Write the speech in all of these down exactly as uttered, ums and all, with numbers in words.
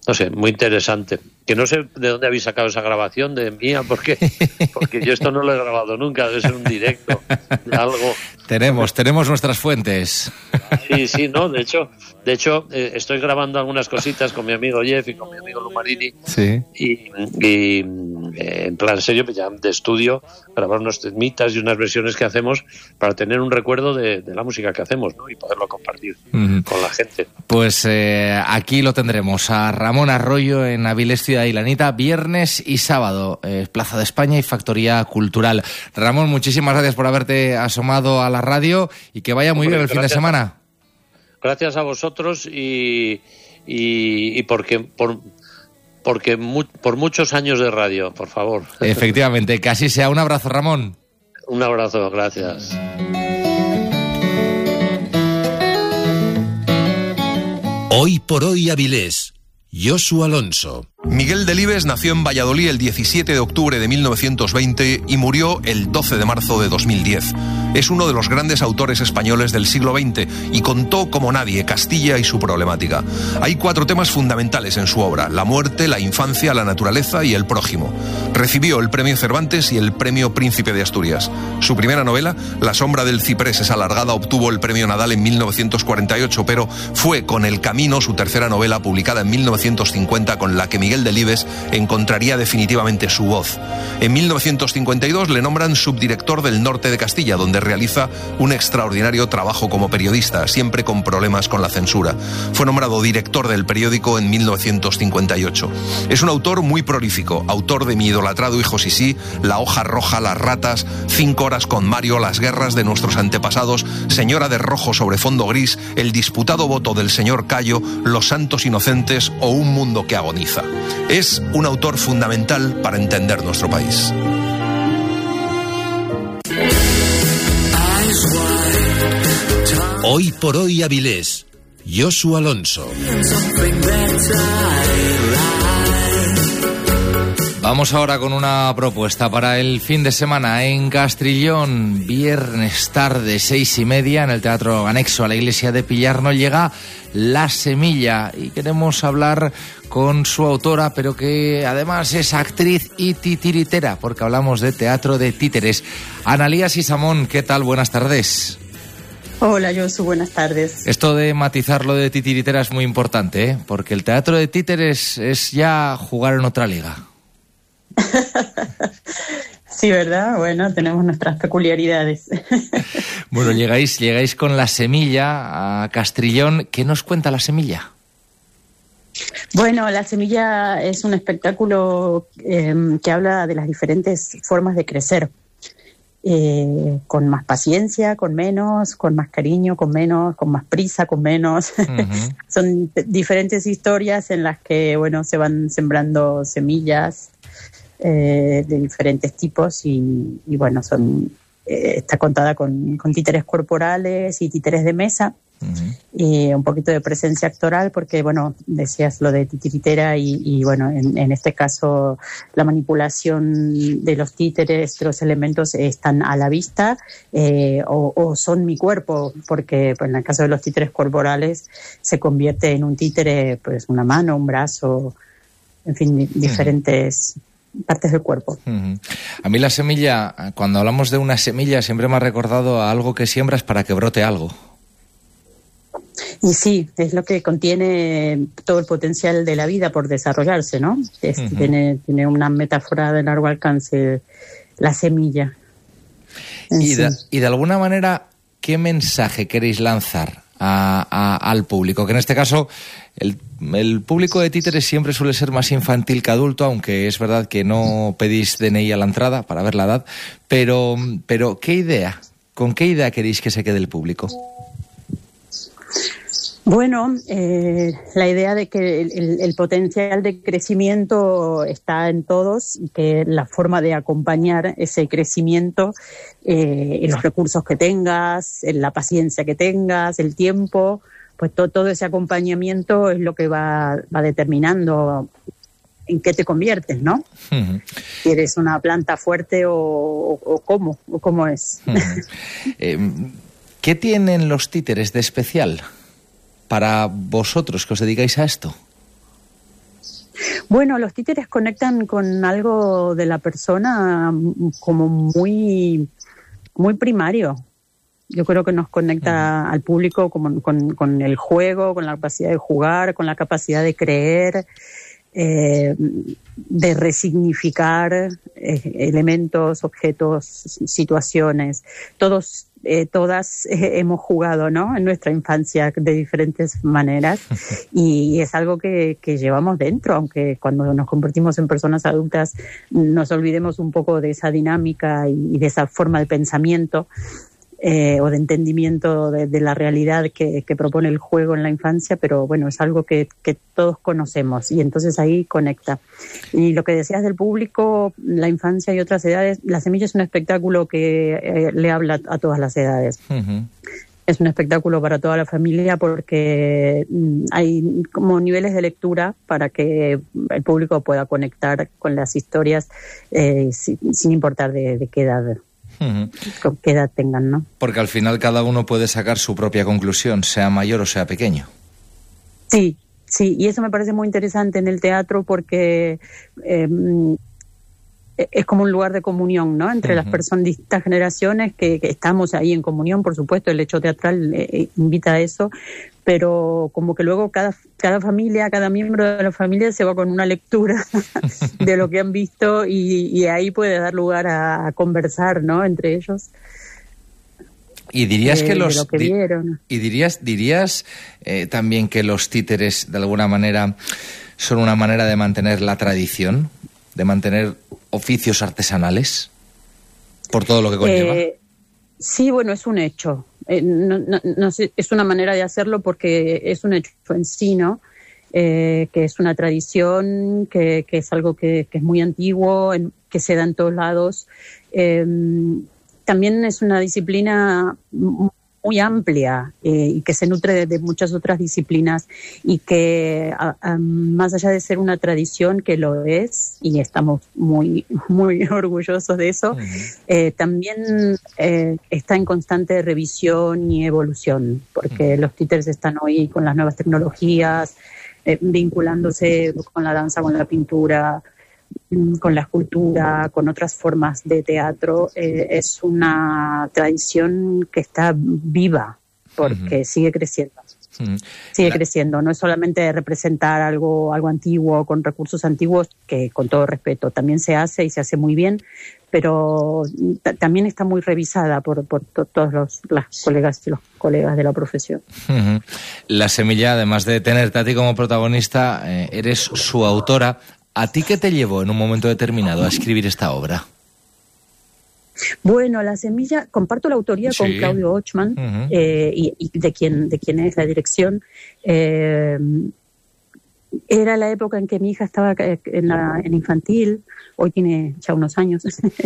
no sé, muy interesante. Que no sé de dónde habéis sacado esa grabación de mía, porque porque yo esto no lo he grabado nunca, debe ser un directo de algo. Tenemos, tenemos nuestras fuentes. Sí, sí, no, de hecho, de hecho eh, estoy grabando algunas cositas con mi amigo Jeff y con mi amigo Lumarini. Sí. Y, y eh, en plan serio, pues ya de estudio, grabar unos temitas y unas versiones que hacemos para tener un recuerdo de, de la música que hacemos, ¿no? Y poderlo compartir mm. con la gente. Pues eh, aquí lo tendremos a Ramón Arroyo en Avilés, Ciudad de Ilanita, viernes y sábado, eh, Plaza de España y Factoría Cultural. Ramón, muchísimas gracias por haberte asomado a la radio y que vaya muy bien el gracias, fin de semana. Gracias a vosotros y, y, y porque por, porque mu, por muchos años de radio, por favor. Efectivamente, que así sea. Un abrazo, Ramón. Un abrazo, gracias. Hoy por hoy Avilés, Josu Alonso. Miguel Delibes nació en Valladolid el diecisiete de octubre de mil novecientos veinte y murió el doce de marzo de dos mil diez. Es uno de los grandes autores españoles del siglo veinte y contó como nadie Castilla y su problemática. Hay cuatro temas fundamentales en su obra: la muerte, la infancia, la naturaleza y el prójimo. Recibió el premio Cervantes y el premio Príncipe de Asturias. Su primera novela, La sombra del ciprés es alargada, obtuvo el premio Nadal en mil novecientos cuarenta y ocho, pero fue con El camino, su tercera novela, publicada en mil novecientos cincuenta, con la que Miguel Delibes encontraría definitivamente su voz. En mil novecientos cincuenta y dos le nombran subdirector del norte de Castilla, donde realiza un extraordinario trabajo como periodista, siempre con problemas con la censura. Fue nombrado director del periódico en mil novecientos cincuenta y ocho. Es un autor muy prolífico, autor de Mi idolatrado hijo Sisí, La hoja roja, Las ratas, Cinco horas con Mario, Las guerras de nuestros antepasados, Señora de rojo sobre fondo gris, El disputado voto del señor Cayo, Los santos inocentes o Un mundo que agoniza. Es un autor fundamental para entender nuestro país. Hoy por hoy Avilés, Josu Alonso. Vamos ahora con una propuesta para el fin de semana en Castrillón. Viernes tarde, seis y media, en el Teatro Anexo a la Iglesia de Pillar, nos llega La Semilla y queremos hablar con su autora, pero que además es actriz y titiritera, porque hablamos de teatro de títeres. Analía Sisamón, ¿qué tal? Buenas tardes. Hola, Josu, buenas tardes. Esto de matizarlo de titiritera es muy importante, ¿eh? Porque el teatro de títeres es ya jugar en otra liga. Sí, ¿verdad? Bueno, tenemos nuestras peculiaridades. Bueno, llegáis, llegáis con La Semilla a Castrillón. ¿Qué nos cuenta La Semilla? Bueno, La Semilla es un espectáculo eh, que habla de las diferentes formas de crecer. Eh, con más paciencia, con menos, con más cariño, con menos, con más prisa, con menos. Uh-huh. Son t- diferentes historias en las que, bueno, se van sembrando semillas eh, de diferentes tipos y, y bueno, son eh, está contada con, con títeres corporales y títeres de mesa. Uh-huh. Y un poquito de presencia actoral porque, bueno, decías lo de titiritera y, y bueno, en, en este caso la manipulación de los títeres, de los elementos están a la vista eh, o, o son mi cuerpo, porque pues, en el caso de los títeres corporales se convierte en un títere, pues una mano, un brazo, en fin, diferentes uh-huh. partes del cuerpo. Uh-huh. A mí La Semilla, cuando hablamos de una semilla, siempre me ha recordado a algo que siembras para que brote algo. Y sí, es lo que contiene todo el potencial de la vida por desarrollarse, ¿no? Es, uh-huh. tiene, tiene una metáfora de largo alcance, la semilla. Y de, y de alguna manera, ¿qué mensaje queréis lanzar a, a, al público? Que en este caso, el, el público de títeres siempre suele ser más infantil que adulto, aunque es verdad que no pedís D N I a la entrada para ver la edad, pero, pero ¿qué idea? ¿Con qué idea queréis que se quede el público? Bueno, eh, la idea de que el, el, el potencial de crecimiento está en todos y que la forma de acompañar ese crecimiento, eh, en los recursos que tengas, en la paciencia que tengas, el tiempo, pues to, todo ese acompañamiento es lo que va, va determinando en qué te conviertes, ¿no? Uh-huh. Si eres una planta fuerte o, o, o cómo, o cómo es. Uh-huh. eh, ¿Qué tienen los títeres de especial para vosotros que os dedicáis a esto? Bueno, los títeres conectan con algo de la persona como muy, muy primario. Yo creo que nos conecta uh-huh. al público como, con, con el juego, con la capacidad de jugar, con la capacidad de creer, eh, de resignificar eh, elementos, objetos, situaciones. Todos, eh, todas eh, hemos jugado, ¿no?, en nuestra infancia de diferentes maneras y es algo que, que llevamos dentro, aunque cuando nos convertimos en personas adultas nos olvidemos un poco de esa dinámica y, y de esa forma de pensamiento. Eh, o de entendimiento de, de la realidad que, que propone el juego en la infancia, pero bueno, es algo que, que todos conocemos y entonces ahí conecta. Y lo que decías del público, la infancia y otras edades, La Semilla es un espectáculo que eh, le habla a todas las edades. Uh-huh. Es un espectáculo para toda la familia porque hay como niveles de lectura para que el público pueda conectar con las historias eh, sin, sin importar de, de qué edad. Uh-huh. Con qué edad tengan, ¿no? Porque al final cada uno puede sacar su propia conclusión, sea mayor o sea pequeño. Sí, sí, y eso me parece muy interesante en el teatro porque eh, es como un lugar de comunión, ¿no?, entre uh-huh. las personas de distintas generaciones que, que estamos ahí en comunión. Por supuesto, el hecho teatral eh, invita a eso, pero como que luego cada, cada familia, cada miembro de la familia se va con una lectura de lo que han visto y, y ahí puede dar lugar a, a conversar, ¿no?, entre ellos. Y dirías eh, que los de lo que vieron. Y dirías dirías eh, también que los títeres de alguna manera son una manera de mantener la tradición, de mantener oficios artesanales por todo lo que conlleva. Eh, sí, bueno, es un hecho. Eh, no, no, no sé, es una manera de hacerlo porque es un hecho en sí, ¿no? Eh, que es una tradición, que, que es algo que, que es muy antiguo, en, que se da en todos lados. Eh, también es una disciplina muy amplia eh, y que se nutre de, de muchas otras disciplinas y que a, a, más allá de ser una tradición, que lo es y estamos muy muy orgullosos de eso, uh-huh. eh, también eh, está en constante revisión y evolución porque uh-huh. los títeres están hoy con las nuevas tecnologías, eh, vinculándose con la danza, con la pintura, con la escultura, con otras formas de teatro. Eh, es una tradición que está viva porque uh-huh. sigue creciendo. Uh-huh. Sigue la... creciendo. No es solamente representar algo, algo antiguo con recursos antiguos, que con todo respeto también se hace y se hace muy bien, pero t- también está muy revisada por, por to- todos los las colegas y los colegas de la profesión. Uh-huh. La Semilla, además de tenerte a ti como protagonista, eh, eres su autora. ¿A ti qué te llevó en un momento determinado a escribir esta obra? Bueno, La Semilla, comparto la autoría sí. con Claudio Ochman, uh-huh. eh, y, y de quien de quien es la dirección. Eh, era la época en que mi hija estaba en la en infantil, hoy tiene ya unos años.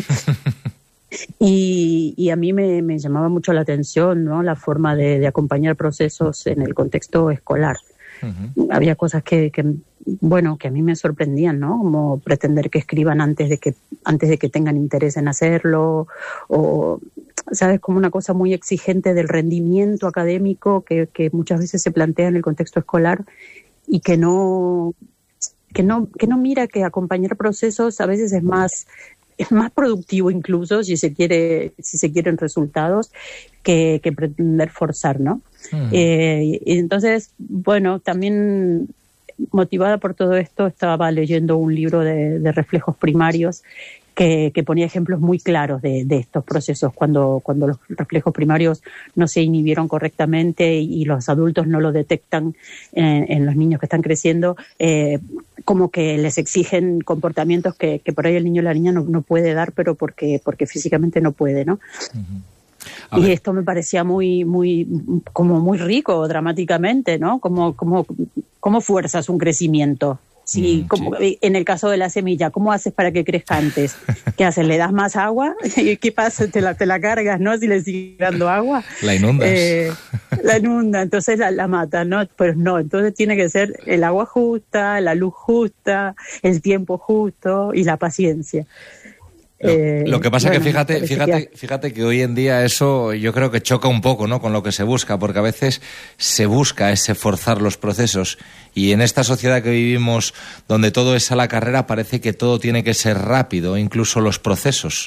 Y, y a mí me, me llamaba mucho la atención, ¿no?, la forma de, de acompañar procesos en el contexto escolar. Uh-huh. Había cosas que, que, bueno, que a mí me sorprendían, ¿no? Como pretender que escriban antes de que antes de que tengan interés en hacerlo, o, ¿sabes?, como una cosa muy exigente del rendimiento académico que, que muchas veces se plantea en el contexto escolar y que no que no que no mira que acompañar procesos a veces es más es más productivo, incluso si se quiere si se quieren resultados, que, que pretender forzar, ¿no? Hmm. Eh, y entonces, bueno, también motivada por todo esto, estaba leyendo un libro de, de reflejos primarios que, que ponía ejemplos muy claros de, de estos procesos, cuando, cuando los reflejos primarios no se inhibieron correctamente y, y los adultos no lo detectan en, en los niños que están creciendo, eh, como que les exigen comportamientos que, que por ahí el niño o la niña no, no puede dar, pero porque, porque físicamente no puede, ¿no? Uh-huh. Y esto me parecía muy, muy, como muy rico dramáticamente, ¿no? Como, como, ¿cómo fuerzas un crecimiento? Sí, mm, como, sí. En el caso de la semilla, ¿cómo haces para que crezca antes? ¿Qué haces? ¿Le das más agua? ¿Y qué pasa? Te la, te la cargas, ¿no? Si le sigues dando agua. La inundas. Eh, la inunda, entonces la, la mata, ¿no? Pues no, entonces tiene que ser el agua justa, la luz justa, el tiempo justo y la paciencia. Eh, lo que pasa bueno, que fíjate, fíjate, fíjate que hoy en día eso yo creo que choca un poco, ¿no?, con lo que se busca, porque a veces se busca ese forzar los procesos y en esta sociedad que vivimos, donde todo es a la carrera, parece que todo tiene que ser rápido, incluso los procesos.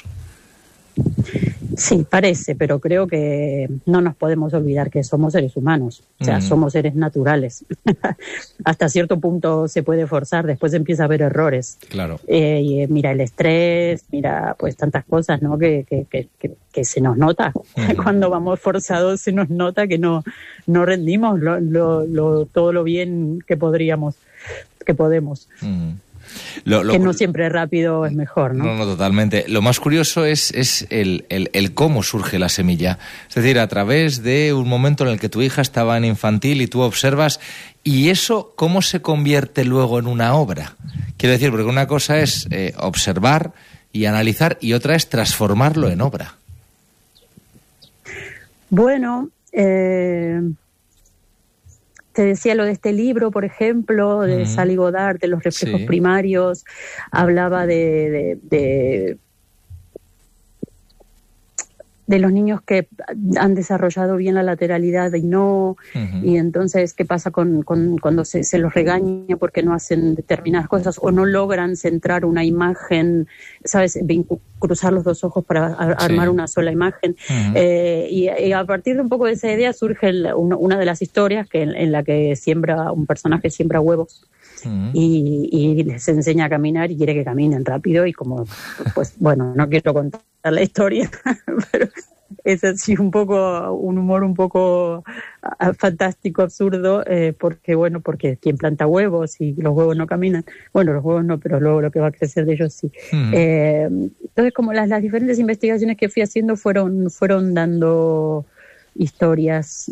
Sí, parece, pero creo que no nos podemos olvidar que somos seres humanos, o sea, mm. somos seres naturales. Hasta cierto punto se puede forzar, después empieza a haber errores. Claro. Eh, y, mira el estrés, mira pues tantas cosas, ¿no?, que, que, que, que, que se nos nota. Mm. Cuando vamos forzados se nos nota que no, no rendimos lo, lo, lo, todo lo bien que podríamos, que podemos. Mm. Lo, lo, que no siempre rápido es mejor, ¿no? No, no, totalmente. Lo más curioso es, es el, el, el cómo surge la semilla. Es decir, a través de un momento en el que tu hija estaba en infantil y tú observas, y eso, ¿cómo se convierte luego en una obra? Quiero decir, porque una cosa es eh, observar y analizar y otra es transformarlo en obra. Bueno, eh... te decía lo de este libro, por ejemplo, de uh-huh. Sally Godard, de los reflejos sí. primarios, hablaba de, de, de, de los niños que han desarrollado bien la lateralidad y no, uh-huh. y entonces qué pasa con, con cuando se, se los regaña porque no hacen determinadas cosas o no logran centrar una imagen, ¿sabes?, cruzar los dos ojos para a, sí. armar una sola imagen. Uh-huh. Eh, y, y a partir de un poco de esa idea surge el, una, una de las historias que en, en la que siembra un personaje siembra huevos. Uh-huh. Y, y les enseña a caminar y quiere que caminen rápido y como, pues bueno, no quiero contar la historia, pero es así un poco, un humor un poco fantástico, absurdo, eh, porque bueno, porque quien planta huevos y los huevos no caminan, bueno, los huevos no, pero luego lo que va a crecer de ellos sí. Uh-huh. Eh, entonces como las, las diferentes investigaciones que fui haciendo fueron, fueron dando historias.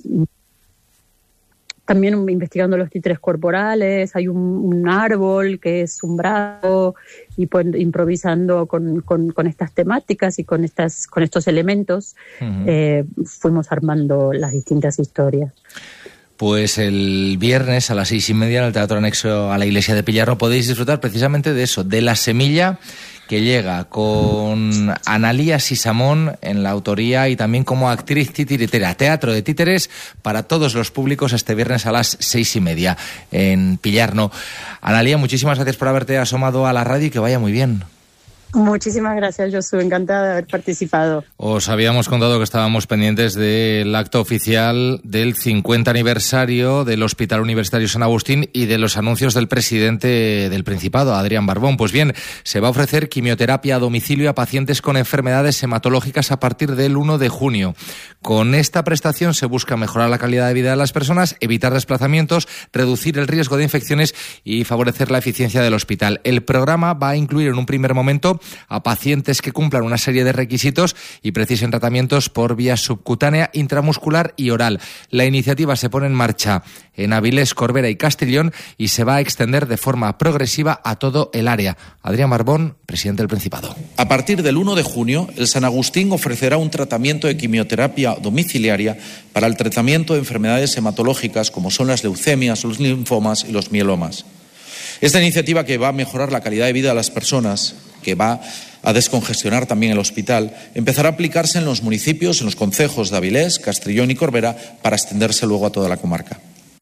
También investigando los títeres corporales, hay un, un árbol que es un brazo, y pues improvisando con, con, con estas temáticas y con estas con estos elementos, uh-huh. eh, fuimos armando las distintas historias. Pues el viernes a las seis y media en el Teatro Anexo a la Iglesia de Pillarno podéis disfrutar precisamente de eso, de La Semilla, que llega con Analía Sisamón en la autoría y también como actriz titiritera. Teatro de títeres para todos los públicos este viernes a las seis y media en Pillarno. Analía, muchísimas gracias por haberte asomado a la radio y que vaya muy bien. Muchísimas gracias, Josu, encantada de haber participado. Os habíamos contado que estábamos pendientes del acto oficial del cincuenta aniversario del Hospital Universitario San Agustín y de los anuncios del presidente del Principado, Adrián Barbón. Pues bien, se va a ofrecer quimioterapia a domicilio a pacientes con enfermedades hematológicas a partir del uno de junio. Con esta prestación se busca mejorar la calidad de vida de las personas, evitar desplazamientos, reducir el riesgo de infecciones y favorecer la eficiencia del hospital. El programa va a incluir en un primer momento a pacientes que cumplan una serie de requisitos y precisen tratamientos por vía subcutánea, intramuscular y oral. La iniciativa se pone en marcha en Avilés, Corbera y Castellón y se va a extender de forma progresiva a todo el área. Adrián Barbón, presidente del Principado. A partir del uno de junio, el San Agustín ofrecerá un tratamiento de quimioterapia domiciliaria para el tratamiento de enfermedades hematológicas como son las leucemias, los linfomas y los mielomas. Esta iniciativa, que va a mejorar la calidad de vida de las personas, que va a descongestionar también el hospital, empezará a aplicarse en los municipios, en los concejos de Avilés, Castrillón y Corbera, para extenderse luego a toda la comarca.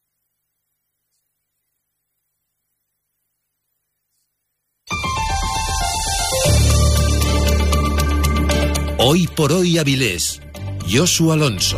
Hoy por hoy Avilés, Josu Alonso.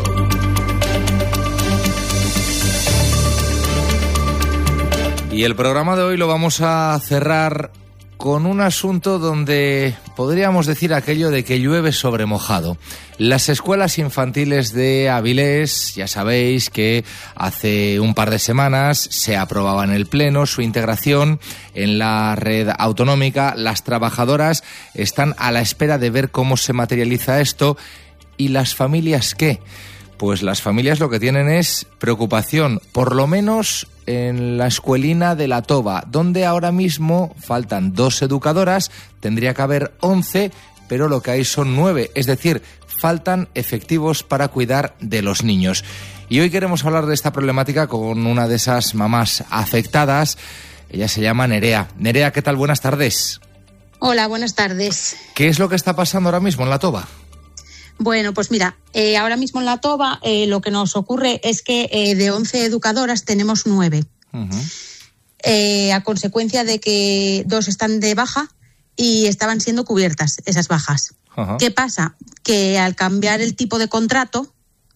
Y el programa de hoy lo vamos a cerrar con un asunto donde podríamos decir aquello de que llueve sobre mojado. Las escuelas infantiles de Avilés, ya sabéis que hace un par de semanas se aprobaba en el Pleno su integración en la red autonómica. Las trabajadoras están a la espera de ver cómo se materializa esto. ¿Y las familias qué? Pues las familias lo que tienen es preocupación, por lo menos en la escuelina de La Toba, donde ahora mismo faltan dos educadoras, tendría que haber once, pero lo que hay son nueve, es decir, faltan efectivos para cuidar de los niños. Y hoy queremos hablar de esta problemática con una de esas mamás afectadas. Ella se llama Nerea. Nerea, ¿qué tal? Buenas tardes. Hola, buenas tardes. ¿Qué es lo que está pasando ahora mismo en La Toba? Bueno, pues mira, eh, ahora mismo en La Toba eh, lo que nos ocurre es que eh, de once educadoras tenemos nueve. Uh-huh. eh, a consecuencia de que dos están de baja y estaban siendo cubiertas esas bajas. Uh-huh. ¿Qué pasa? Que al cambiar el tipo de contrato,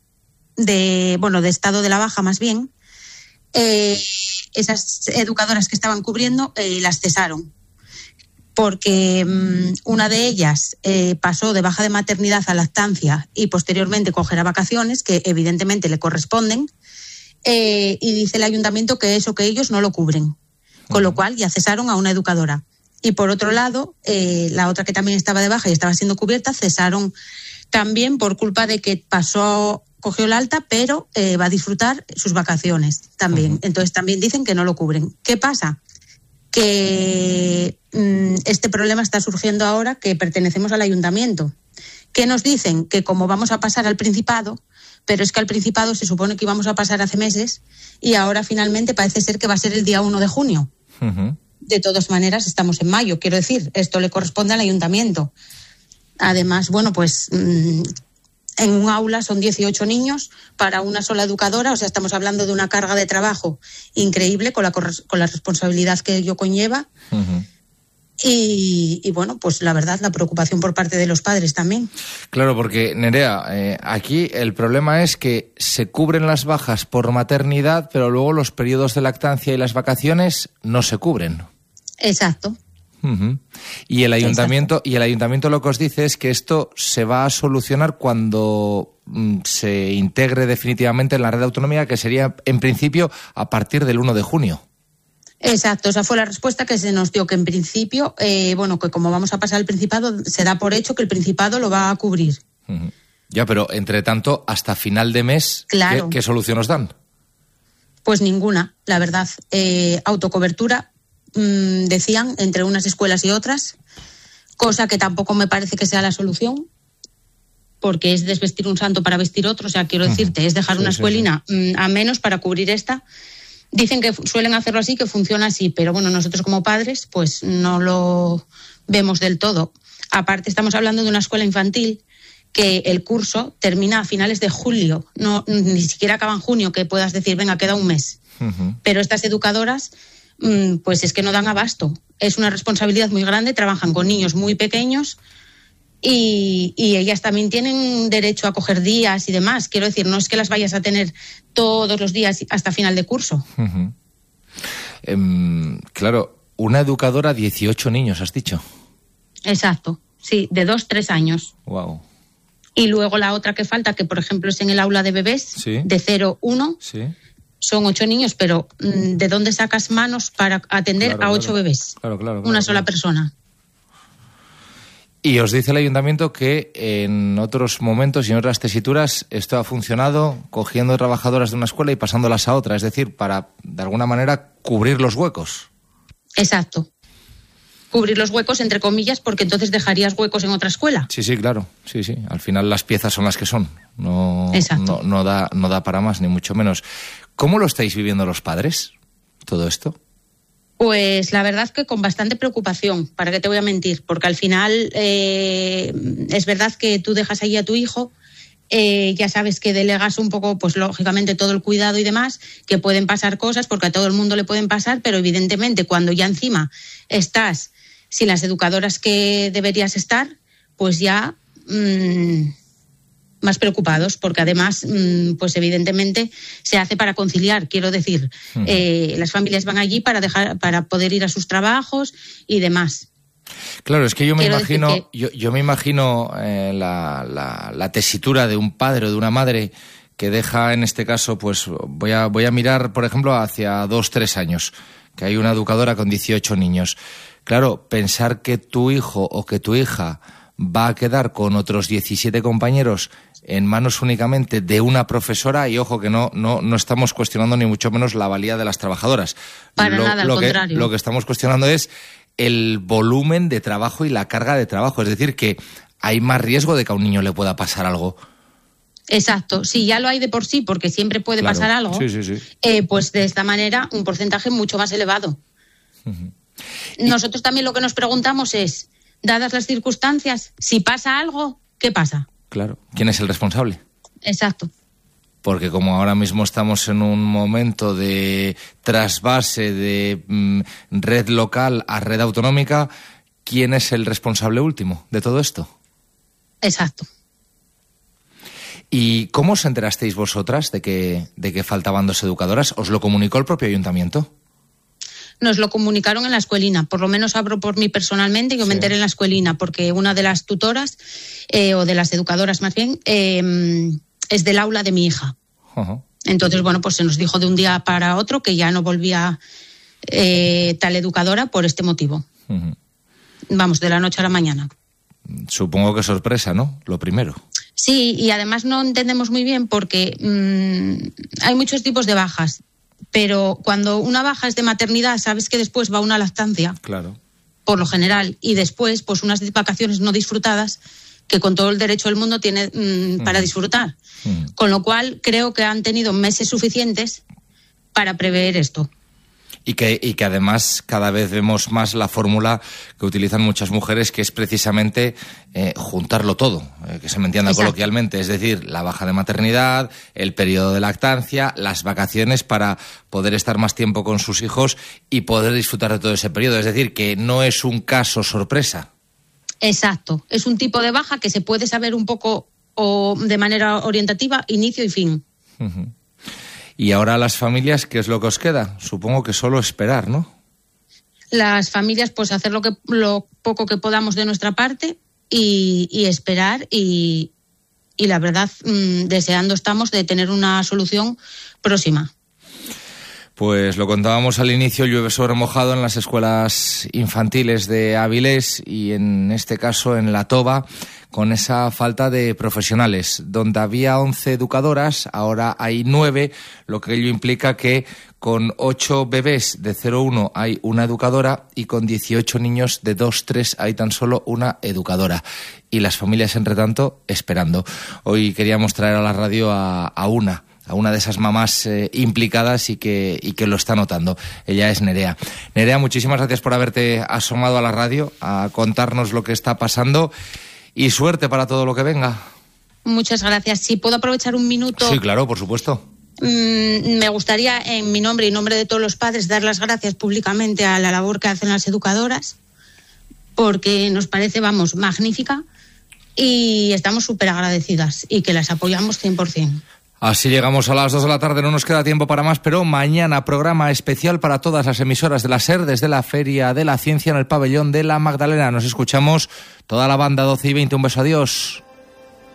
de bueno, de estado de la baja más bien, eh, esas educadoras que estaban cubriendo eh, las cesaron. Porque um, una de ellas eh, pasó de baja de maternidad a lactancia y posteriormente cogerá vacaciones, que evidentemente le corresponden, eh, y dice el ayuntamiento que eso que ellos no lo cubren, con lo cual ya cesaron a una educadora. Y por otro lado, eh, la otra que también estaba de baja y estaba siendo cubierta, cesaron también por culpa de que pasó, cogió el alta, pero eh, va a disfrutar sus vacaciones también. Uh-huh. Entonces también dicen que no lo cubren. ¿Qué pasa? Que mmm, este problema está surgiendo ahora que pertenecemos al ayuntamiento. ¿Qué nos dicen? Que como vamos a pasar al Principado, pero es que al Principado se supone que íbamos a pasar hace meses y ahora finalmente parece ser que va a ser el día uno de junio. Uh-huh. De todas maneras, estamos en mayo, quiero decir, esto le corresponde al ayuntamiento. Además, bueno, pues mmm, en un aula son dieciocho niños para una sola educadora, o sea, estamos hablando de una carga de trabajo increíble con la, con la responsabilidad que ello conlleva. Uh-huh. Y, y bueno, pues la verdad, la preocupación por parte de los padres también. Claro, porque Nerea, eh, aquí el problema es que se cubren las bajas por maternidad, pero luego los periodos de lactancia y las vacaciones no se cubren. Exacto. Uh-huh. Y el ayuntamiento Exacto. y el ayuntamiento lo que os dice es que esto se va a solucionar cuando mm, se integre definitivamente en la red autonómica, que sería en principio a partir del uno de junio. Exacto, esa fue la respuesta que se nos dio, que en principio, eh, bueno, que como vamos a pasar al Principado, se da por hecho que el Principado lo va a cubrir. Uh-huh. Ya, pero entre tanto, hasta final de mes, claro. ¿qué, qué solución nos dan? Pues ninguna, la verdad. Eh, autocobertura, mmm, decían, entre unas escuelas y otras, cosa que tampoco me parece que sea la solución, porque es desvestir un santo para vestir otro, o sea, quiero uh-huh. decirte, es dejar sí, una escuelina sí, sí. Mmm, a menos para cubrir esta. Dicen que suelen hacerlo así, que funciona así, pero bueno, nosotros como padres pues no lo vemos del todo. Aparte estamos hablando de una escuela infantil que el curso termina a finales de julio, no ni siquiera acaba en junio, que puedas decir, venga, queda un mes. Uh-huh. Pero estas educadoras pues es que no dan abasto. Es una responsabilidad muy grande, trabajan con niños muy pequeños y, y ellas también tienen derecho a coger días y demás. Quiero decir, no es que las vayas a tener todos los días hasta final de curso. Uh-huh. Um, claro, una educadora, dieciocho niños, has dicho. Exacto, sí, de dos, tres años. Wow. Y luego la otra que falta, que por ejemplo es en el aula de bebés, ¿sí? De cero, uno, sí. Son ocho niños, pero ¿de dónde sacas manos para atender claro, a ocho claro. bebés? Claro, claro, claro, una sola claro. persona. Y os dice el ayuntamiento que en otros momentos y en otras tesituras esto ha funcionado cogiendo trabajadoras de una escuela y pasándolas a otra, es decir, para de alguna manera cubrir los huecos. Exacto. Cubrir los huecos, entre comillas, porque entonces dejarías huecos en otra escuela. Sí, sí, claro. Sí, sí. Al final las piezas son las que son. No, Exacto. no, no da, no da para más, ni mucho menos. ¿Cómo lo estáis viviendo los padres, todo esto? Pues la verdad que con bastante preocupación, ¿para qué te voy a mentir? Porque al final eh, es verdad que tú dejas ahí a tu hijo, eh, ya sabes que delegas un poco, pues lógicamente todo el cuidado y demás, que pueden pasar cosas, porque a todo el mundo le pueden pasar, pero evidentemente cuando ya encima estás sin las educadoras que deberías estar, pues ya mmm, más preocupados, porque además, mmm, pues evidentemente se hace para conciliar, quiero decir, uh-huh. eh, las familias van allí para dejar, para poder ir a sus trabajos y demás. Claro, es que yo me Quiero imagino, que... yo, yo me imagino eh, la, la, la tesitura de un padre o de una madre que deja, en este caso, pues voy a, voy a mirar, por ejemplo, hacia dos, tres años, que hay una educadora con dieciocho niños. Claro, pensar que tu hijo o que tu hija va a quedar con otros diecisiete compañeros en manos únicamente de una profesora, y ojo que no, no, no estamos cuestionando ni mucho menos la valía de las trabajadoras. Para lo, nada, al lo contrario. Que, lo que estamos cuestionando es el volumen de trabajo y la carga de trabajo. Es decir, que hay más riesgo de que a un niño le pueda pasar algo. Exacto, sí, ya lo hay de por sí, porque siempre puede claro. pasar algo, sí, sí, sí. Eh, pues de esta manera un porcentaje mucho más elevado. Uh-huh. Nosotros también lo que nos preguntamos es, dadas las circunstancias, si pasa algo, ¿qué pasa? Claro. ¿Quién es el responsable? Exacto. Porque como ahora mismo estamos en un momento de trasvase de mm, red local a red autonómica, ¿quién es el responsable último de todo esto? Exacto. ¿Y cómo os enterasteis vosotras de que, de que faltaban dos educadoras? ¿Os lo comunicó el propio ayuntamiento? Nos lo comunicaron en la escuelina, por lo menos hablo por mí personalmente, yo sí. me enteré en la escuelina, porque una de las tutoras, eh, o de las educadoras más bien, eh, es del aula de mi hija. Uh-huh. Entonces, bueno, pues se nos dijo de un día para otro que ya no volvía eh, tal educadora por este motivo. Uh-huh. Vamos, de la noche a la mañana. Supongo que sorpresa, ¿no? Lo primero. Sí, y además no entendemos muy bien porque mmm, hay muchos tipos de bajas, pero cuando una baja es de maternidad, sabes que después va una lactancia. Claro. Por lo general, y después, pues unas vacaciones no disfrutadas que con todo el derecho del mundo tiene mmm, para disfrutar. Mm. Con lo cual, creo que han tenido meses suficientes para prever esto. Y que, y que además cada vez vemos más la fórmula que utilizan muchas mujeres, que es precisamente eh, juntarlo todo, eh, que se me entienda Exacto. coloquialmente, es decir, la baja de maternidad, el periodo de lactancia, las vacaciones para poder estar más tiempo con sus hijos y poder disfrutar de todo ese periodo. Es decir, que no es un caso sorpresa. Exacto, es un tipo de baja que se puede saber un poco o de manera orientativa, inicio y fin. Uh-huh. Y ahora las familias, ¿qué es lo que os queda? Supongo que solo esperar, ¿no? Las familias, pues hacer lo que lo poco que podamos de nuestra parte y, y esperar y, y la verdad, mmm, deseando estamos de tener una solución próxima. Pues lo contábamos al inicio, llueve sobre mojado en las escuelas infantiles de Avilés y en este caso en La Toba, con esa falta de profesionales. Donde había once educadoras, ahora hay nueve, lo que ello implica que con ocho bebés de cero a uno hay una educadora y con dieciocho niños de dos a tres hay tan solo una educadora. Y las familias, entre tanto, esperando. Hoy queríamos traer a la radio a, a una. a una de esas mamás eh, implicadas y que, y que lo está notando. Ella es Nerea. Nerea, muchísimas gracias por haberte asomado a la radio a contarnos lo que está pasando y suerte para todo lo que venga. Muchas gracias. Si puedo aprovechar un minuto. Sí, claro, por supuesto. Mmm, me gustaría, en mi nombre y en nombre de todos los padres, dar las gracias públicamente a la labor que hacen las educadoras, porque nos parece, vamos, magnífica y estamos súper agradecidas y que las apoyamos cien por ciento. Así llegamos a las dos de la tarde, no nos queda tiempo para más, pero mañana programa especial para todas las emisoras de la SER desde la Feria de la Ciencia en el pabellón de la Magdalena. Nos escuchamos toda la banda doce y veinte. Un beso, adiós.